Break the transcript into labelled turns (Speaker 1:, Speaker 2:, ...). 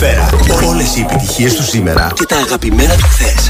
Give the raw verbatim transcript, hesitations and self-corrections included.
Speaker 1: Primavera. Όλες οι επιτυχίες του σήμερα και τα αγαπημένα του χθες.